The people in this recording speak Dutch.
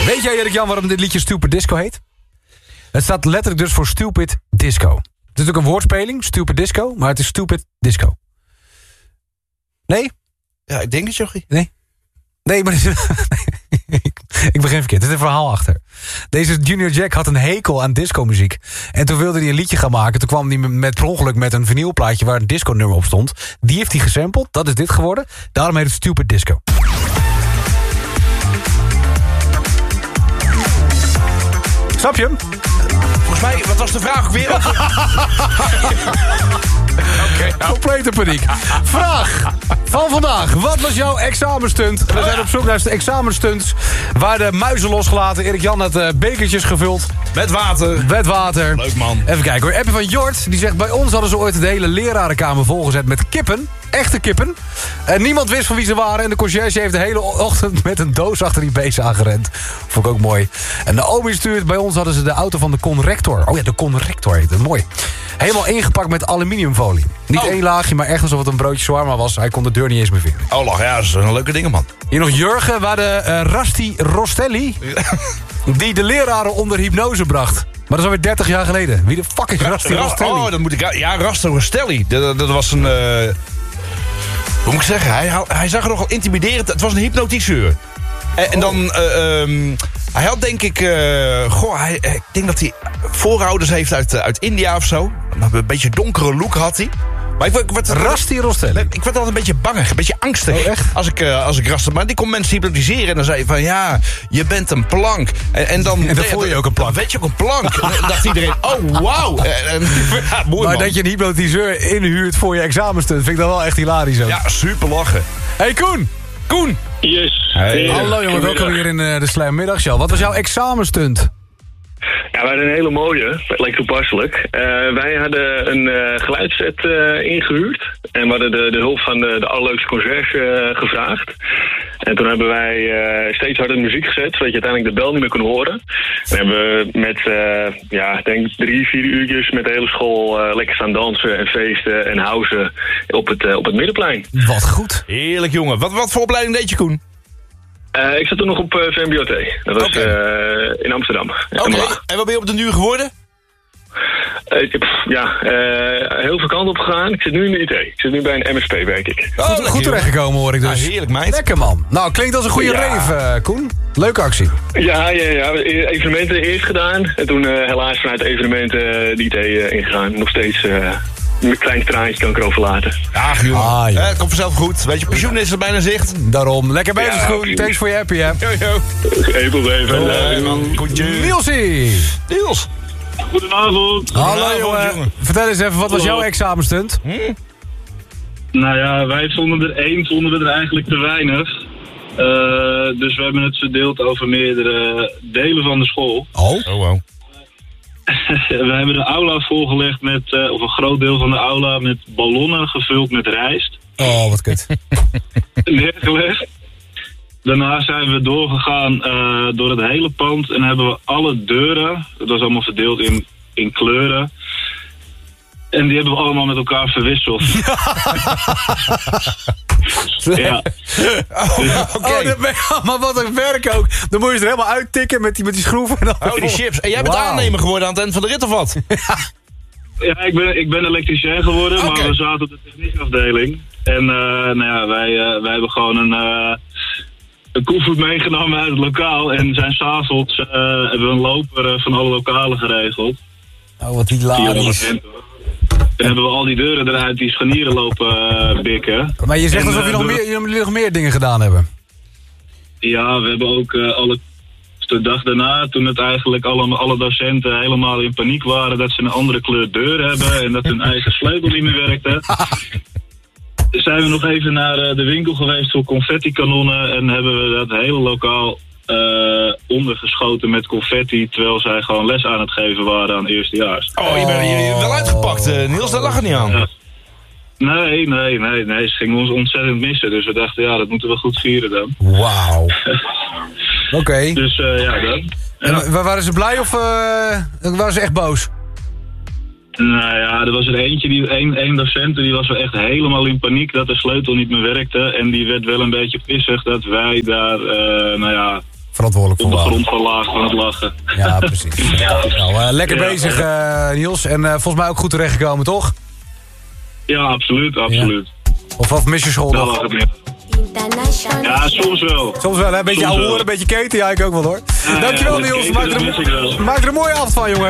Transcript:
Weet jij, Erik-Jan, waarom dit liedje Stupid Disco heet? Het staat letterlijk dus voor Stupid Disco. Het is natuurlijk een woordspeling, Stupid Disco, maar het is Stupid Disco. Nee? Ja, ik denk het, jochie. Nee, maar ik begin verkeerd. Er is een verhaal achter. Deze Junior Jack had een hekel aan discomuziek. En toen wilde hij een liedje gaan maken. Toen kwam hij per ongeluk met een vinylplaatje waar een disco-nummer op stond. Die heeft hij gesampled. Dat is dit geworden. Daarom heet het Stupid Disco. Snap je hem? Volgens mij, wat was de vraag ook weer? Complete paniek. Vraag van vandaag. Wat was jouw examenstunt? We zijn op zoek naar de examenstunts waar de muizen losgelaten. Erik-Jan had bekertjes gevuld. Met water. Leuk, man. Even kijken hoor. Appie van Jort. Die zegt, bij ons hadden ze ooit de hele lerarenkamer volgezet met kippen. Echte kippen. En niemand wist van wie ze waren. En de conciërge heeft de hele ochtend met een doos achter die beest aangerend. Vond ik ook mooi. En Naomi stuurt, bij ons hadden ze de auto van de conrector. Oh ja, de conrector heet het. Mooi. Helemaal ingepakt met aluminiumfolie. Niet één laagje, maar echt alsof het een broodje shawarma was. Hij kon de deur niet eens meer vinden. Oh, lach, ja, dat is een leuke dingen, man. Hier nog Jurgen, waar de Rasti Rostelli... die de leraren onder hypnose bracht. Maar dat is alweer 30 jaar geleden. Wie de fuck is Rasti Rostelli? Oh, dat moet ik... Ja, Rasti Rostelli. Dat was een... hoe moet ik zeggen? Hij zag er nogal intimiderend. Het was een hypnotiseur. En dan... hij had denk ik... ik denk dat hij voorouders heeft uit India of zo. Een beetje donkere look had hij. Maar Rasti Rostelli. Ik werd altijd een beetje bangig, een beetje angstig. Oh, echt? Als ik Rasti... Maar die kon mensen hypnotiseren. En dan zei hij van, ja, je bent een plank. En dan voel je ook een plank. Dan weet je ook een plank. En dan dacht iedereen, oh, wauw. Mooi, maar man. dat je een hypnotiseur inhuurt voor je examenstunt... vind ik dan wel echt hilarisch ook. Ja, super lachen. Hey Koen! Koen! Yes. Hey. Hallo jongen, welkom hier in de Slam Middagshow. Wat was jouw examenstunt? Ja, wij hadden een hele mooie. Leek toepasselijk. Wij hadden een geluidsset ingehuurd. En we hadden de hulp van de allerleukste conciërge gevraagd. En toen hebben wij steeds harder muziek gezet, zodat je uiteindelijk de bel niet meer kon horen. En hebben we met, ik denk 3-4 uurtjes met de hele school lekker staan dansen en feesten en housen op het middenplein. Wat goed. Heerlijk, jongen. Wat voor opleiding deed je, Koen? Ik zat toen nog op VMBO-T. Dat was in Amsterdam. Oké. En wat ben je op de duur geworden? Heel veel kant op gegaan. Ik zit nu in de IT. Ik zit nu bij een MSP, werk ik. Goed terechtgekomen hoor ik dus. Ja, heerlijk, meid. Lekker man. Nou, klinkt als een goede rave, Koen. Leuke actie. Ja. Evenementen eerst gedaan. En toen helaas vanuit de evenementen de IT ingegaan. Nog steeds... een klein traantje kan ik erover laten. Ach, jongen. Ja. Het komt vanzelf goed. Weet je, pensioen is er bijna zicht. Daarom. Lekker bezig, Ja, Koen. Thanks voor je happy, hè. Yo. Even. Man. Goedje. Nielsie. Niels. Goedenavond. Hallo jongen. Vertel eens even, wat was jouw examenstunt? Nou ja, wij vonden er eigenlijk te weinig. Dus we hebben het verdeeld over meerdere delen van de school. Oh. We hebben de aula volgelegd met, of een groot deel van de aula met ballonnen gevuld met rijst. Oh, wat kut. Neergelegd. Daarna zijn we doorgegaan door het hele pand en hebben we alle deuren, dat was allemaal verdeeld in kleuren. En die hebben we allemaal met elkaar verwisseld. Ja. Maar wat een werk ook. Dan moet je er helemaal uittikken met die schroeven. Oh, die chips. En jij bent aannemer geworden aan het eind van de rit of wat? Ja, ik ben elektricien geworden, maar we zaten op de techniekafdeling. En wij hebben gewoon een koevoet meegenomen uit het lokaal. En zijn 's avonds hebben we een loper van alle lokalen geregeld. Oh, wat hilarisch. En hebben we al die deuren eruit die scharnieren lopen bikken. Maar je zegt alsof jullie nog meer dingen gedaan hebben. Ja, we hebben ook de dag daarna, toen het eigenlijk alle docenten helemaal in paniek waren dat ze een andere kleur deur hebben en dat hun eigen sleutel niet meer werkte. Zijn we nog even naar de winkel geweest voor confetti-kanonnen en hebben we dat hele lokaal ondergeschoten met confetti, terwijl zij gewoon les aan het geven waren aan eerstejaars. Oh, je bent wel uitgepakt, Niels, daar lag het niet aan. Ja. Nee, ze gingen ons ontzettend missen, dus we dachten, ja, dat moeten we goed vieren dan. Wauw. Oké. Dus dan. En waren ze blij of waren ze echt boos? Nou ja, er was er eentje, één docent, die was wel echt helemaal in paniek dat de sleutel niet meer werkte. En die werd wel een beetje pissig dat wij daar, verantwoordelijk op voor de waren. grond van laag van het lachen. Ja, precies. Nou, lekker bezig, Niels. En volgens mij ook goed terechtgekomen, toch? Ja, absoluut. Of mis je school Daar nog? lag het niet. Ja, soms wel. Soms wel, hè? Een beetje Soms ouwe wel. horen, een beetje keten. Ja, ik ook wel, hoor. Dankjewel, met Niels. keten mis ik wel. Maak er een mooie avond van, jongen.